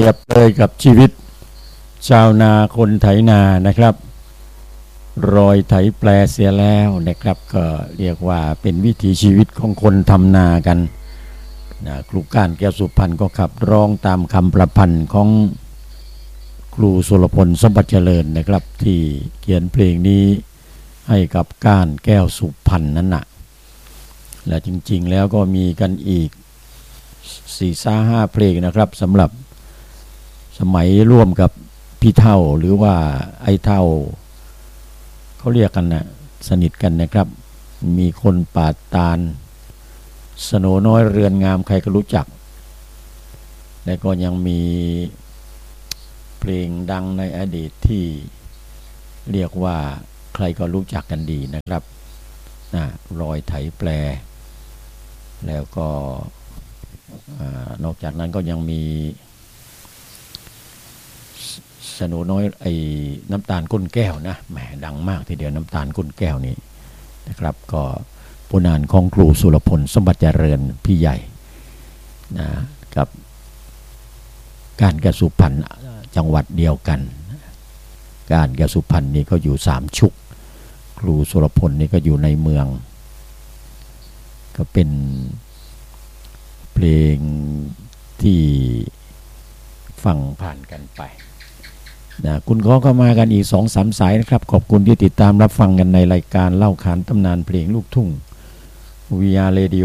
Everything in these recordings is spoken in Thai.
รียบเลยกับชีวิตชาวนาคนไถนานะครับรอยไถแปลเสียแล้วนะครับก็เรียกว่าเป็นวิถีชีวิตของคนทำนากันนะครูก้านแก้วสุพรรณก็ขับร้องตามคำประพันธ์ของครูสุรพลสมบัติเจริญนะครับที่เขียนเพลงนี้ให้กับก้านแก้วสุพรรณนั่นนะและจริงๆแล้วก็มีกันอีก4-5 เพลงนะครับสำหรับสมัยร่วมกับพี่เท่าหรือว่าไอ้เท่าเขาเรียกกันนะสนิทกันนะครับมีคนปาดตาลสโนน้อยเรือนงามใครก็รู้จักและก็ยังมีเพลงดังในอดีตที่เรียกว่าใครก็รู้จักกันดีนะครับรอยไถแปลแล้วก็นอกจากนั้นก็ยังมีสโนน้อยไอ้น้ำตาลก้นแก้วนะแหมดังมากทีเดียวน้ำตาลก้นแก้วนี้นะครับก็ผลงานของครูสุรพลสมบัติเจริญพี่ใหญ่นะกับการแก้วสุพรรณจังหวัดเดียวกันการแก้วสุพรรณนี่ก็อยู่3 ชุกครูสุรพลนี่ก็อยู่ในเมืองก็เป็นเพลงที่ฟังผ่านกันไปนะคุณขอเข้ามากันอีก 2-3 สายนะครับขอบคุณที่ติดตามรับฟังกันในรายการเล่าขานตำนานเพลงลูกทุ่ง VR Radio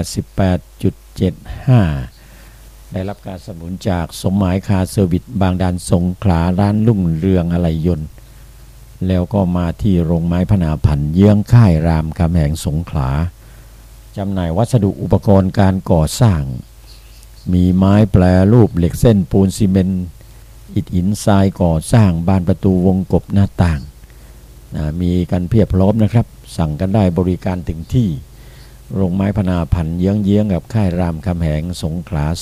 88.75 ได้รับการสนับสนุนจากสมหมายคาร์เซอร์วิสบางดานสงขลาร้านรุ่งเรืองอะไหล่ยนต์แล้วก็มาที่โรงไม้พนาพันธ์เยื้องค่ายรามคำแหงสงขลาจำหน่ายวัสดุอุปกรณ์การก่อสร้างมีไม้แปรรูปเหล็กเส้นปูนซีเมนต์อิฐหินทรายก่อสร้างบานประตูวงกบหน้าต่างมีกันเพียบพร้อมนะครับสั่งกันได้บริการถึงที่โรงไม้พนาพันธ์เยื้องกับค่ายรามคำแหงสงขลา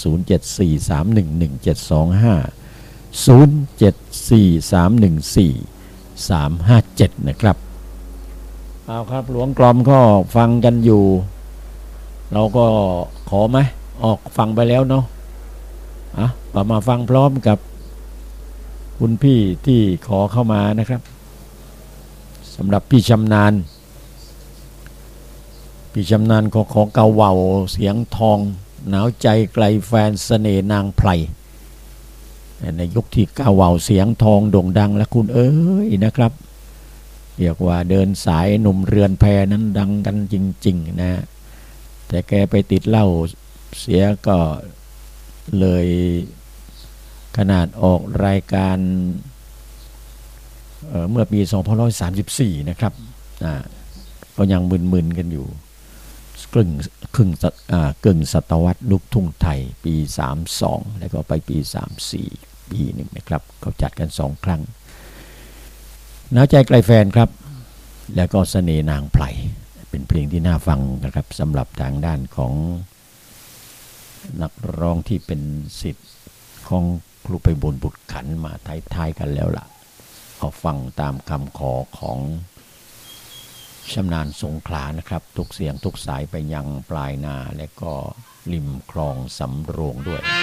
074311725074314357นะครับเอาครับหลวงกลอมก็ฟังกันอยู่เราก็ขอไหมออกฟังไปแล้วเนาะมาฟังพร้อมกับคุณพี่ที่ขอเข้ามานะครับสำหรับพี่ชำนาญขอเกาเว่าวเสียงทองหนาวใจไกลแฟนเสน่ห์นางไพรในยุคที่เกาเว่าวเสียงทองโด่งดังและคุณนะครับเรียกว่าเดินสายหนุ่มเรือนแพนั้นดังกันจริงๆนะแต่แกไปติดเหล้าเสียก็เลยขนาดออกรายการเมื่อปี2534นะครับก็ยังมึนๆกันอยู่ครึ่งศตวรรษลูกทุ่งไทยปี32แล้วก็ไปปี34ปีหนึ่งนะครับเขาจัดกัน2 ครั้งหนาวใจไกลแฟนครับแล้วก็เสน่ห์นางไพรเป็นเพลงที่น่าฟังนะครับสำหรับทางด้านของนักร้องที่เป็นศิษย์ของครูไพบูลย์บุตรขันธ์มาท้ายๆกันแล้วล่ะเอาฟังตามคำขอของชำนาญสงขลานะครับทุกเสียงทุกสายไปยังปลายนาและก็ริมคลองสำโรงด้วย